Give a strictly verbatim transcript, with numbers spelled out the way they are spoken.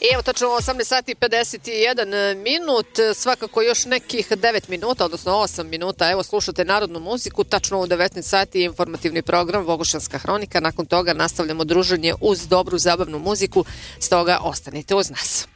Evo, tačno osamnaest sati i pedeset jedan minut, svakako još nekih devet minuta, odnosno osam minuta. Evo, slušate narodnu muziku, tačno u devetnaest sati informativni program Vogošćanska hronika. Nakon toga nastavljamo druženje uz dobru zabavnu muziku, stoga ostanite uz nas.